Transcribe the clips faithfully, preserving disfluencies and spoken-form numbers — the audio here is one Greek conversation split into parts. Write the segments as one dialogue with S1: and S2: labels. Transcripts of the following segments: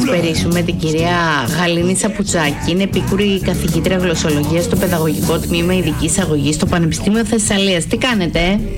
S1: περίσσουμε την κυρία Γαλήνη Σαπουτσάκη. Είναι επίκουρη καθηγήτρια γλωσσολογίας στο Παιδαγωγικό Τμήμα Ειδικής Αγωγής στο Πανεπιστήμιο Θεσσαλίας. Τι κάνετε?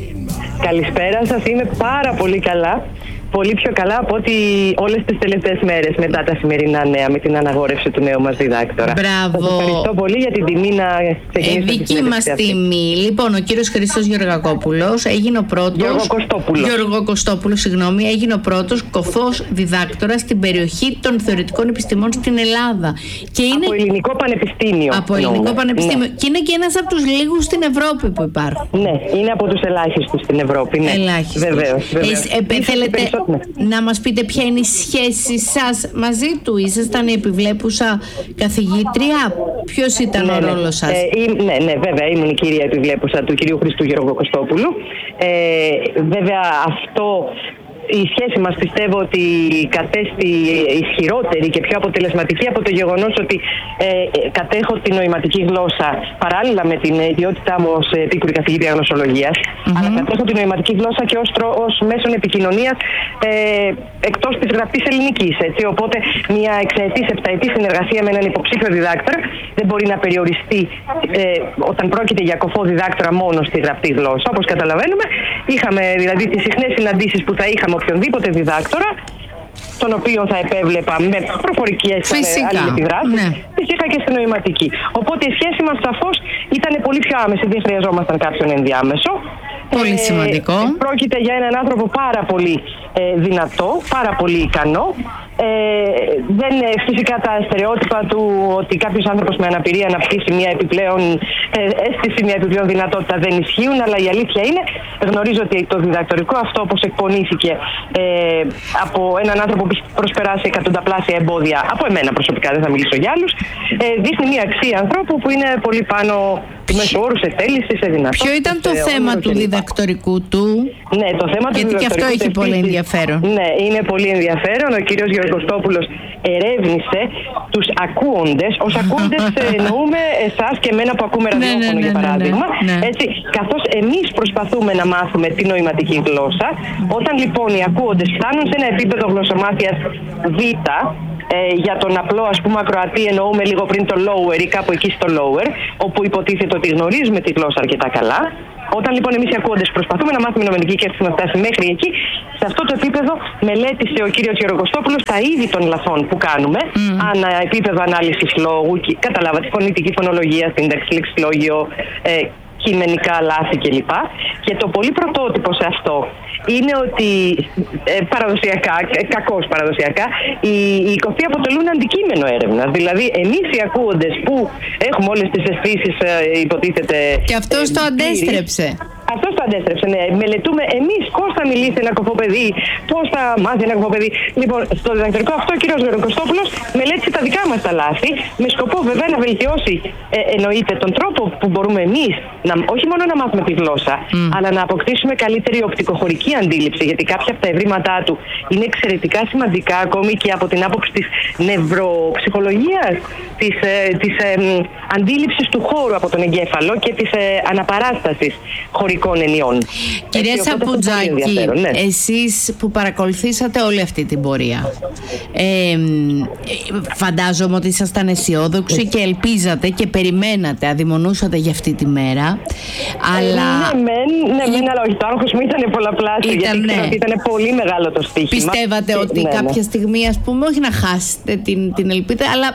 S2: Καλησπέρα σας, είμαι πάρα πολύ καλά. Πολύ πιο καλά από ότι όλες τις τελευταίες μέρες μετά τα σημερινά νέα με την αναγόρευση του νέου μας διδάκτορα.
S1: Μπράβο.
S2: Σας ευχαριστώ πολύ για την τιμή να ξεκινήσουμε.
S1: Ε, δική μας τιμή. Λοιπόν, ο κύριος Χρήστος Γεωργακόπουλος έγινε ο πρώτος.
S2: Γιώργο Κωστόπουλος.
S1: Γιώργο Κωστόπουλος, συγγνώμη, έγινε ο πρώτος κοφός διδάκτορας στην περιοχή των θεωρητικών επιστημών στην Ελλάδα. Και είναι...
S2: Από ελληνικό πανεπιστήμιο.
S1: Από ελληνικό πανεπιστήμιο. Ναι. Και είναι και ένας από τους λίγους στην Ευρώπη που υπάρχουν.
S2: Ναι, είναι από τους ελάχιστους στην Ευρώπη. Ναι.
S1: Ελάχιστος.
S2: Βεβαίως. βεβαίως.
S1: Ε, ε, θέλετε ναι. να μας πείτε ποια είναι η σχέση σας μαζί του? Ήσασταν η επιβλέπουσα καθηγήτρια? Ποιος ήταν ναι, ο
S2: ναι.
S1: ρόλος σας?
S2: Ε, ναι, ναι, βέβαια ήμουν η κυρία επιβλέπουσα του κυρίου Χριστού Γιώργου Κωστόπουλου. Ε, βέβαια αυτό... Η σχέση μας πιστεύω ότι κατέστη ισχυρότερη και πιο αποτελεσματική από το γεγονός ότι ε, κατέχω τη νοηματική γλώσσα παράλληλα με την ιδιότητά μου ως επίκουρη καθηγήτρια γλωσσολογίας, mm-hmm. αλλά κατέχω τη νοηματική γλώσσα και ως, ως μέσον επικοινωνίας ε, εκτός της γραπτής ελληνικής. Έτσι. Οπότε μια εξαετής, επταετής συνεργασία με έναν υποψήφιο διδάκτορα δεν μπορεί να περιοριστεί ε, όταν πρόκειται για κοφό διδάκτορα μόνο στη γραπτή γλώσσα. Όπως καταλαβαίνουμε, είχαμε δηλαδή τις συχνές συναντήσεις που θα είχαμε οποιονδήποτε διδάκτορα, τον οποίο θα επέβλεπα με προφορικές αλληλεπιδράσεις, ναι. τις είχα και στη νοηματική. Οπότε η σχέση μας σαφώς ήταν πολύ πιο άμεση, δεν χρειαζόμασταν κάποιον ενδιάμεσο.
S1: Πολύ ε, σημαντικό.
S2: Πρόκειται για έναν άνθρωπο πάρα πολύ ε, δυνατό, πάρα πολύ ικανό. Ε, δεν είναι φυσικά τα στερεότυπα του ότι κάποιος άνθρωπος με αναπηρία να πτήσει μια επιπλέον ε, αίσθηση, μια επιπλέον δυνατότητα δεν ισχύουν, αλλά η αλήθεια είναι, γνωρίζω ότι το διδακτορικό αυτό όπως εκπονήθηκε ε, από έναν άνθρωπο που έχει προσπεράσει εκατονταπλάσια εμπόδια, από εμένα προσωπικά, δεν θα μιλήσω για άλλους, ε, δείχνει μια αξία ανθρώπου που είναι πολύ πάνω του μέσου όρου σε θέληση, σε δυνατότητα.
S1: Ποιο ήταν το θέμα του διδακτορικού του?
S2: Ναι, το θέμα του
S1: γιατί και αυτό έχει πολύ ενδιαφέρον.
S2: Ναι, είναι πολύ ενδιαφέρον. Ο κύριος Γιώργος Κωστόπουλος ερεύνησε τους ακούοντες. Ως ακούοντες εννοούμε εσάς και εμένα που ακούμε ραδιόφωνο, ναι, ναι, ναι, για παράδειγμα. Ναι, ναι. Έτσι, καθώς εμείς προσπαθούμε να μάθουμε τη νοηματική γλώσσα, όταν λοιπόν οι ακούοντες φτάνουν σε ένα επίπεδο γλωσσομάθειας Β, Ε, για τον απλό ας πούμε ακροατή εννοούμε λίγο πριν το lower ή κάπου εκεί στο lower, όπου υποτίθεται ότι γνωρίζουμε τη γλώσσα αρκετά καλά. Όταν λοιπόν εμείς οι ακούοντες προσπαθούμε να μάθουμε νοηματική και έχουμε φτάσει μέχρι εκεί, σε αυτό το επίπεδο μελέτησε ο κύριος Γεωργοστόπουλος τα είδη των λαθών που κάνουμε, mm. ανά επίπεδο ανάλυσης λόγου, καταλάβατε, φωνητική φωνολογία, σύνταξη, λεξιλόγιο, ε, κειμενικά λάθη κλπ. Και το πολύ πρωτότυπο σε αυτό είναι ότι ε, παραδοσιακά, κακώς παραδοσιακά, οι, οι κοφοί αποτελούν αντικείμενο έρευνας. Δηλαδή, εμείς οι ακούοντες που έχουμε όλες τις αισθήσεις, ε, υποτίθεται.
S1: Και αυτός ε, το αντέστρεψε.
S2: Αυτό το αντέστρεψε, ναι. Μελετούμε εμείς πώς θα μιλήσει ένα κοφό παιδί, πώς θα μάθει ένα κοφό παιδί. Λοιπόν, στο διδακτορικό αυτό ο κύριος Γεωργοστόπουλος μελέτησε τα δικά μας τα λάθη, με σκοπό βέβαια να βελτιώσει ε, εννοείται τον τρόπο που μπορούμε εμείς να, όχι μόνο να μάθουμε τη γλώσσα, mm. αλλά να αποκτήσουμε καλύτερη οπτικοχωρική αντίληψη. Γιατί κάποια από τα ευρήματά του είναι εξαιρετικά σημαντικά, ακόμη και από την άποψη της νευροψυχολογίας, της, ε, της ε, αντίληψης του χώρου από τον εγκέφαλο και της ε, αναπαράστασης χωρικών ενιών.
S1: Κυρία Έτσι, Σαπουτσάκη, ναι. εσείς που παρακολουθήσατε όλη αυτή την πορεία, ε, φαντάζομαι ότι ήσασταν αισιόδοξοι και ελπίζατε και περιμένατε, αδειμονούσατε για αυτή τη μέρα. Αλλά...
S2: Ναι, μεν, ναι, μεν, αλλά όχι, το άγχος μου ήταν πολλαπλάσιο, ήταν, γιατί ναι. ήταν πολύ μεγάλο το στοίχημα.
S1: Πιστεύατε και, ότι ναι, κάποια ναι. στιγμή, ας πούμε, όχι να χάσετε την, την ελπίδα, αλλά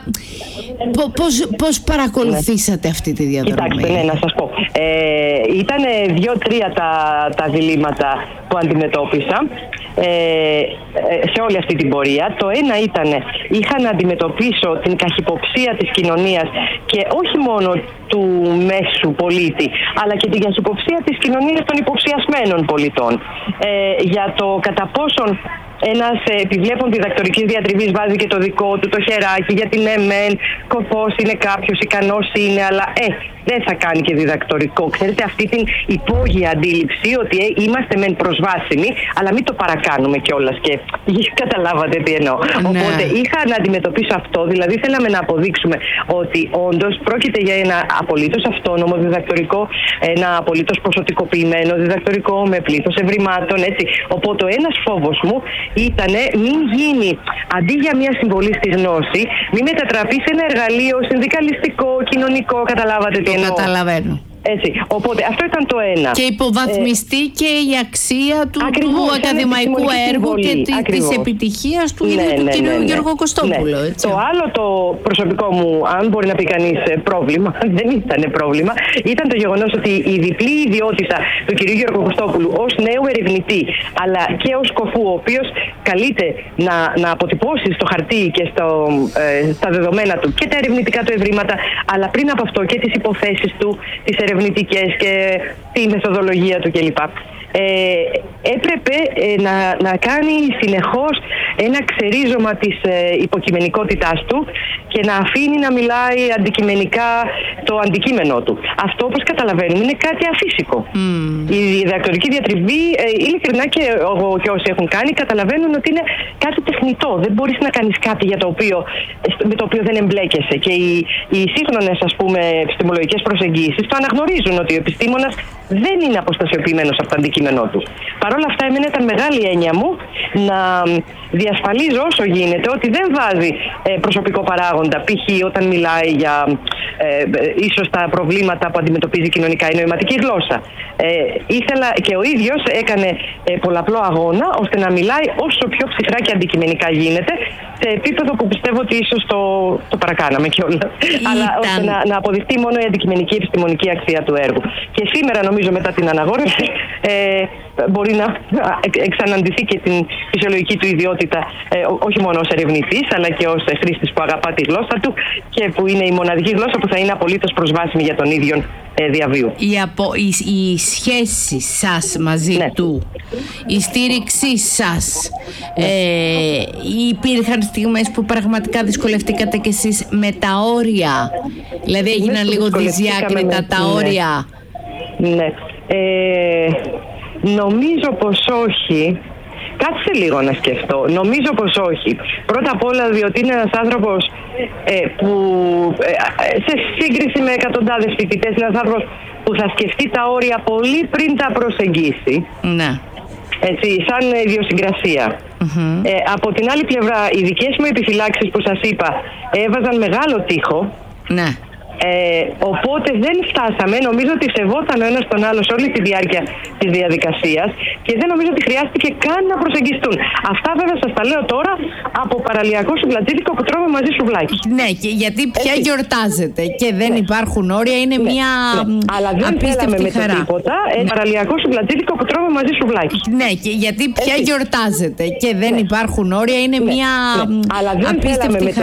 S1: πώς, πώς παρακολουθήσατε ναι. αυτή τη διαδρομή?
S2: Κοιτάξτε, ναι, να σας πω. Ε, ήταν δύο-τρία τα, τα διλήμματα που αντιμετώπισα ε, σε όλη αυτή την πορεία. Το ένα ήταν, είχα να αντιμετωπίσω την καχυποψία της κοινωνίας και όχι μόνο του μέσου πολίτη, αλλά και την καχυποψία της κοινωνίας των υποψιασμένων πολιτών ε, για το κατά πόσον ένας επιβλέπων διδακτορικής διατριβής βάζει και το δικό του το χεράκι, γιατί ναι μεν κοφός είναι κάποιος, ικανός είναι, αλλά ε, δεν θα κάνει και διδακτορικό. Ξέρετε, αυτή την υπόγεια αντίληψη ότι ε, είμαστε μεν προσβάσιμοι, αλλά μην το παρακάνουμε κιόλας, και καταλάβατε τι εννοώ. Ναι. Οπότε είχα να αντιμετωπίσω αυτό, δηλαδή θέλαμε να αποδείξουμε ότι όντως πρόκειται για ένα απολύτως αυτόνομο διδακτορικό, ένα απολύτως ποσοτικοποιημένο διδακτορικό με πλήθος ευρημάτων, έτσι. Οπότε ο ένας φόβος μου ήταν μην γίνει, αντί για μια συμβολή στη γνώση, μην μετατραπεί σε ένα εργαλείο συνδικαλιστικό, κοινωνικό. Καταλάβατε τι εννοώ?
S1: Καταλαβαίνω.
S2: Έτσι. Οπότε αυτό ήταν το ένα.
S1: Και υποβαθμιστεί ε, και η αξία του,
S2: ακριβώς,
S1: του ακαδημαϊκού έργου και τη, της επιτυχίας του
S2: ναι,
S1: ίδιου
S2: ναι,
S1: του
S2: ναι,
S1: κ.
S2: ναι, ναι.
S1: Γιώργου Κωστόπουλου.
S2: Ναι.
S1: Έτσι.
S2: Το άλλο το προσωπικό μου, αν μπορεί να πει κανείς πρόβλημα, δεν ήταν πρόβλημα, ήταν το γεγονός ότι η διπλή ιδιότητα του κ. Γιώργου Κωστόπουλου ως νέου ερευνητή, αλλά και ως κοφού, ο οποίος καλείται να, να αποτυπώσει στο χαρτί και στο, ε, στα δεδομένα του και τα ερευνητικά του ευρήματα, αλλά πριν από αυτό και τις υποθέσεις του, τις ερευνητικές και τη μεθοδολογία του κλπ. Ε, έπρεπε ε, να, να κάνει συνεχώς ένα ξερίζωμα της ε, υποκειμενικότητάς του και να αφήνει να μιλάει αντικειμενικά το αντικείμενό του. Αυτό, όπως καταλαβαίνουμε, είναι κάτι αφύσικο. Mm. Η διδακτορική διατριβή, ε, ειλικρινά και, ο, και όσοι έχουν κάνει, καταλαβαίνουν ότι είναι κάτι τεχνητό. Δεν μπορείς να κάνεις κάτι για το οποίο, με το οποίο δεν εμπλέκεσαι. Και οι, οι σύγχρονες, ας πούμε, επιστημολογικές προσεγγίσεις το αναγνωρίζουν ότι ο επιστήμονας δεν είναι αποστασιοποιημένος από το αντικείμενό του. Παρ' όλα αυτά, εμένα ήταν μεγάλη έννοια μου να διασφαλίζω όσο γίνεται ότι δεν βάζει ε, προσωπικό παράγοντα, π.χ. όταν μιλάει για ε, ίσως τα προβλήματα που αντιμετωπίζει κοινωνικά η νοηματική γλώσσα. Ε, ήθελα και ο ίδιος έκανε ε, πολλαπλό αγώνα ώστε να μιλάει όσο πιο ψυχρά και αντικειμενικά γίνεται, σε επίπεδο που πιστεύω ότι ίσως το, το παρακάναμε κιόλας. Αλλά ώστε να, να αποδειχτεί μόνο η αντικειμενική επιστημονική αξία του έργου. Και σήμερα, νομίζω, μετά την αναγόρευση, ε, μπορεί να εξαναντηθεί και την φυσιολογική του ιδιότητα, ε, όχι μόνο ως ερευνητής, αλλά και ως χρήστης που αγαπά τη γλώσσα του και που είναι η μοναδική γλώσσα που θα είναι απολύτως προσβάσιμη για τον ίδιο ε, διαβίου.
S1: Η, απο, η, η σχέση σας μαζί ναι. του, η στήριξή σας, ναι. ε, υπήρχαν στιγμές που πραγματικά δυσκολευτήκατε κι εσείς με τα όρια, δηλαδή έγιναν λίγο δυσδιάκριτα με, τα ναι. όρια?
S2: Ναι. Ε, νομίζω πως όχι. Κάτσε λίγο να σκεφτώ. Νομίζω πως όχι. Πρώτα απ' όλα διότι είναι ένας άνθρωπος ε, που ε, σε σύγκριση με εκατοντάδες φοιτητές είναι ένας άνθρωπος που θα σκεφτεί τα όρια πολύ πριν τα προσεγγίσει.
S1: Ναι.
S2: Έτσι, σαν ιδιοσυγκρασία. Mm-hmm. Ε, από την άλλη πλευρά, οι δικές μου επιφυλάξεις που σας είπα έβαζαν μεγάλο τείχο.
S1: Ναι.
S2: Ε, οπότε δεν φτάσαμε, νομίζω ότι σεβόταν ο ένας τον άλλο σε όλη τη διάρκεια της διαδικασίας και δεν νομίζω ότι χρειάστηκε καν να προσεγγιστούν. Αυτά βέβαια σας τα λέω τώρα από παραλιακό σουβλατζίδικο που τρώμε μαζί σουβλάκι.
S1: Ναι, και γιατί πια Έτσι. γιορτάζεται και δεν ναι. υπάρχουν όρια, είναι ναι. μια ναι.
S2: Αλλά δεν θέλαμε με το τίποτα ε, ναι. παραλιακό σουβλατζίδικο που τρώμε μαζί σουβλάκι.
S1: Ναι, και γιατί πια Έτσι. γιορτάζεται και δεν ναι. υπάρχουν όρια, είναι ναι. μια
S2: ναι. Αλλά δεν
S1: απίστευτη χαρά.